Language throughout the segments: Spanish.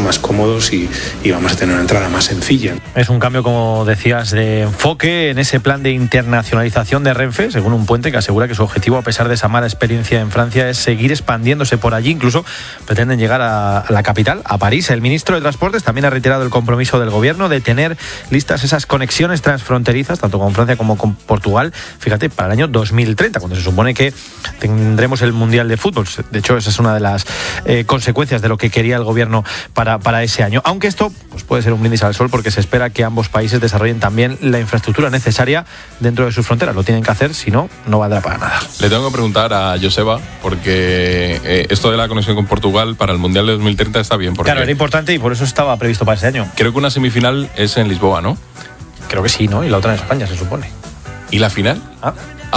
más cómodos y vamos a tener una entrada más sencilla. Es un cambio, como decías, de enfoque en ese plan de internacionalización de Renfe, según un puente que asegura que su objetivo, a pesar de esa mala experiencia en Francia, es seguir expandiéndose por allí. Incluso pretenden llegar a la capital, a París. El ministro de Transportes también ha reiterado el compromiso del gobierno de tener listas esas conexiones transfronterizas, tanto con Francia como con Portugal, fíjate, para el año 2030, cuando se supone que tendremos el Mundial de Fútbol. De hecho, esa es una de las consecuencias de lo que quería el gobierno para ese año. Aunque esto pues puede ser un brindis al sol, porque se espera que ambos países desarrollen también la infraestructura necesaria dentro de sus fronteras. Lo tienen que hacer, si no, no valdrá para nada. Le tengo que preguntar a Joseba, porque esto de la conexión con Portugal para el Mundial de 2030 está bien. Porque claro, era importante y por eso estaba previsto para ese año. Creo que una semifinal es en Lisboa, ¿no? Creo que sí, ¿no? Y la otra en España, se supone. ¿Y la final? ¿Ah?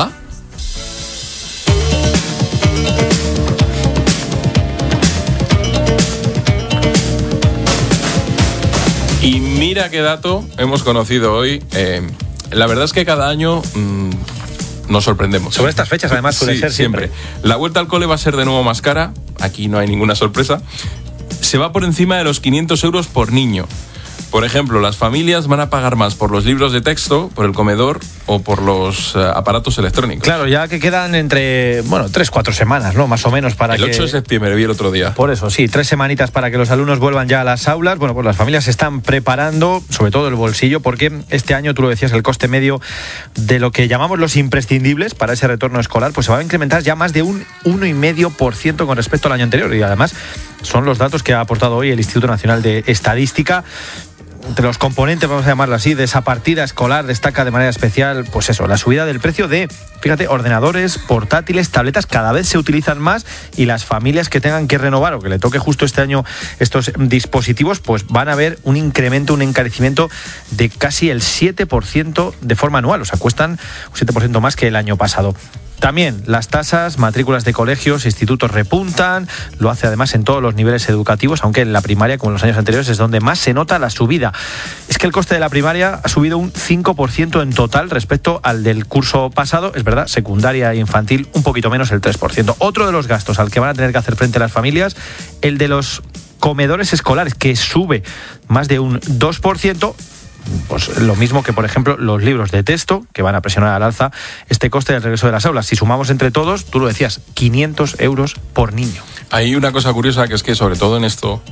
Y mira qué dato hemos conocido hoy. La verdad es que cada año nos sorprendemos. Sobre estas fechas, además, suele ser siempre. La vuelta al cole va a ser de nuevo más cara. Aquí no hay ninguna sorpresa. Se va por encima de los 500 euros por niño. Por ejemplo, las familias van a pagar más por los libros de texto, por el comedor o por los aparatos electrónicos. Claro, ya que quedan entre, 3-4 semanas, ¿no? Más o menos para el 8 de septiembre vi el otro día. Por eso, sí, 3 semanitas para que los alumnos vuelvan ya a las aulas. Bueno, pues las familias se están preparando, sobre todo el bolsillo, porque este año, tú lo decías, el coste medio de lo que llamamos los imprescindibles para ese retorno escolar, pues se va a incrementar ya más de un 1,5% con respecto al año anterior. Y además son los datos que ha aportado hoy el Instituto Nacional de Estadística. Entre los componentes, vamos a llamarlo así, de esa partida escolar destaca de manera especial, pues eso, la subida del precio de, fíjate, ordenadores, portátiles, tabletas, cada vez se utilizan más, y las familias que tengan que renovar o que le toque justo este año estos dispositivos, pues van a ver un incremento, un encarecimiento de casi el 7% de forma anual, o sea, cuestan un 7% más que el año pasado. También las tasas, matrículas de colegios, institutos repuntan, lo hace además en todos los niveles educativos, aunque en la primaria, como en los años anteriores, es donde más se nota la subida. Es que el coste de la primaria ha subido un 5% en total respecto al del curso pasado, es verdad, secundaria e infantil un poquito menos, el 3%. Otro de los gastos al que van a tener que hacer frente las familias, el de los comedores escolares, que sube más de un 2%, pues lo mismo que, por ejemplo, los libros de texto, que van a presionar al alza este coste del regreso de las aulas. Si sumamos entre todos, tú lo decías, 500 euros por niño. Hay una cosa curiosa, que es que sobre todo en esto,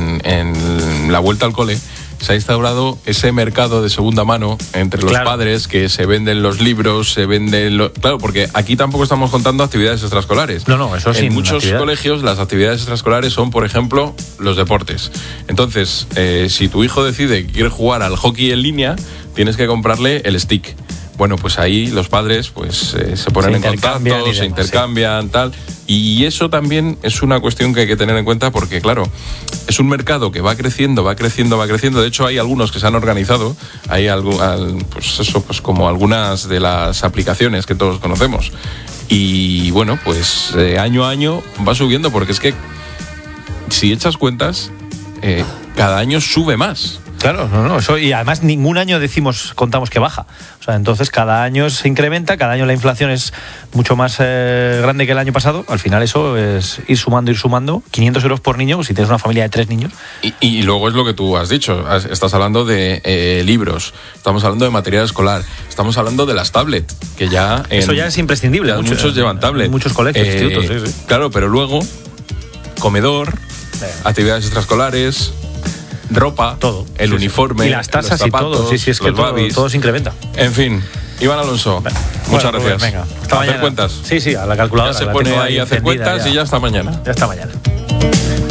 en la vuelta al cole, se ha instaurado ese mercado de segunda mano entre los padres, que se venden los libros, se venden... Claro, porque aquí tampoco estamos contando actividades extraescolares. No, eso sí. En muchos colegios las actividades extraescolares son, por ejemplo, los deportes. Entonces, si tu hijo decide que quiere jugar al hockey en línea, tienes que comprarle el stick. Bueno, pues ahí los padres pues se ponen en contacto, se intercambian, tal. Y eso también es una cuestión que hay que tener en cuenta, porque, claro, es un mercado que va creciendo. De hecho, hay algunos que se han organizado. Hay pues como algunas de las aplicaciones que todos conocemos. Y bueno, pues año a año va subiendo, porque es que si echas cuentas, cada año sube más. Claro, no, eso, y además ningún año contamos que baja. O sea, entonces cada año se incrementa, cada año la inflación es mucho más grande que el año pasado. Al final eso es ir sumando. 500 euros por niño, si tienes una familia de 3 niños. Y luego es lo que tú has dicho. Estás hablando de libros, estamos hablando de material escolar, estamos hablando de las tablets, que ya... Eso ya es imprescindible. Muchos llevan tablet. Muchos colegios, institutos, sí. Claro, pero luego, comedor, actividades extraescolares... ropa, todo, el uniforme, y las tasas, los zapatos, y todo, sí, es que todo se incrementa. En fin, Iván Alonso, muchas gracias. Pues venga, hasta mañana. ¿Hacer cuentas? Sí, a la calculadora. Ya se pone ahí a hacer cuentas y ya hasta mañana. Ya hasta mañana.